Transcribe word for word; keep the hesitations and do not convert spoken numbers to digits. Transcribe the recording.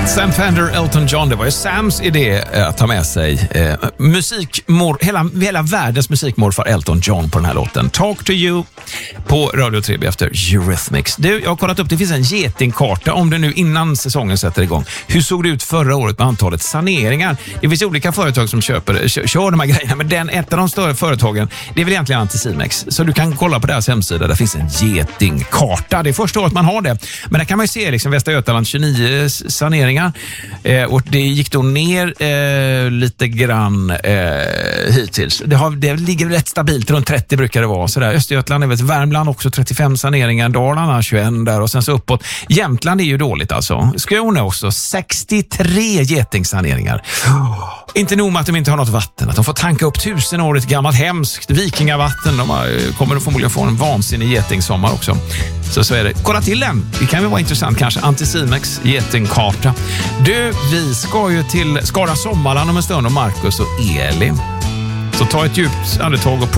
Sam Fender, Elton John, det var ju Sams idé att ta med sig eh, musikmor, hela, hela världens musikmorfar Elton John på den här låten. Talk to you på Radio tre B efter Eurythmics. Du, jag har kollat upp, det finns en getingkarta om det nu innan säsongen sätter igång. Hur såg det ut förra året med antalet saneringar? Det finns olika företag som köper, kör, kör de här grejerna, men den, ett av de större företagen, det är väl egentligen Anticimex. Så du kan kolla på deras hemsida, där finns en getingkarta. Det är första året man har det. Men där kan man ju se liksom Västra Götaland tjugonio saneringar. Eh, och det gick då ner eh, lite grann eh, hittills. Det, har, det ligger rätt stabilt, runt trettio brukar det vara. Så där. Östergötland, är väl, Värmland också trettiofem saneringar, Dalarna tjugoett där och sen så uppåt. Jämtland är ju dåligt alltså. Skåne också, sextiotre getingsaneringar. Oh. Inte nog med att de inte har något vatten, att de får tanka upp tusenårigt gammalt hemskt vikingavatten. De har, kommer att förmodligen få en vansinnig getingsommar också. Så så är det. Kolla till den. Det kan väl vara intressant kanske. Anticimex getingkarta. Du, vi ska ju till Skara Sommarland om en stund och Marcus och Eli. Så ta ett djupt andetag och